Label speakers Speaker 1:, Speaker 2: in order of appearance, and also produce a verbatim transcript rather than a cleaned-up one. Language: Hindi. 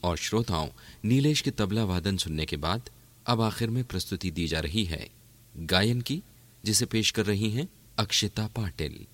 Speaker 1: और श्रोताओं, नीलेश के तबला वादन सुनने के बाद अब आखिर में प्रस्तुति दी जा रही है गायन की, जिसे पेश कर रही हैं अक्षिता पाटिल।